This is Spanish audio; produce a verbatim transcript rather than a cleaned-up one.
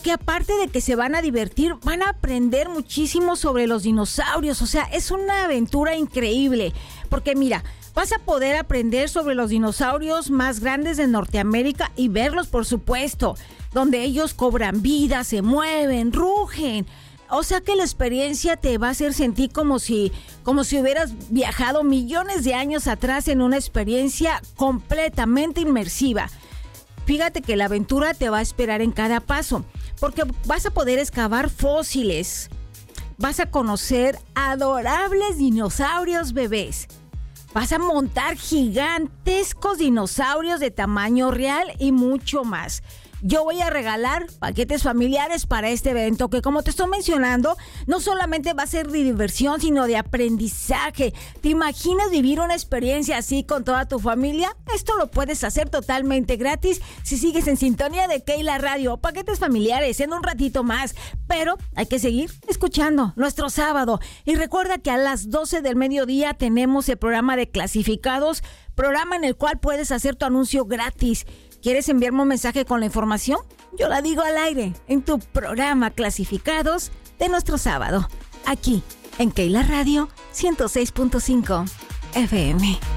porque aparte de que se van a divertir, van a aprender muchísimo sobre los dinosaurios. O sea, es una aventura increíble, porque mira, vas a poder aprender sobre los dinosaurios más grandes de Norteamérica y verlos, por supuesto, donde ellos cobran vida, se mueven, rugen. O sea que la experiencia te va a hacer sentir como si, como si hubieras viajado millones de años atrás en una experiencia completamente inmersiva. Fíjate que la aventura te va a esperar en cada paso, porque vas a poder excavar fósiles, vas a conocer adorables dinosaurios bebés, vas a montar gigantescos dinosaurios de tamaño real y mucho más. Yo voy a regalar paquetes familiares para este evento que, como te estoy mencionando, no solamente va a ser de diversión, sino de aprendizaje. ¿Te imaginas vivir una experiencia así con toda tu familia? Esto lo puedes hacer totalmente gratis si sigues en sintonía de Keila Radio. Paquetes familiares en un ratito más, pero hay que seguir escuchando nuestro sábado. Y recuerda que a las doce del mediodía tenemos el programa de clasificados, programa en el cual puedes hacer tu anuncio gratis. ¿Quieres enviarme un mensaje con la información? Yo la digo al aire en tu programa Clasificados de nuestro sábado, aquí en Keila Radio ciento seis punto cinco F M.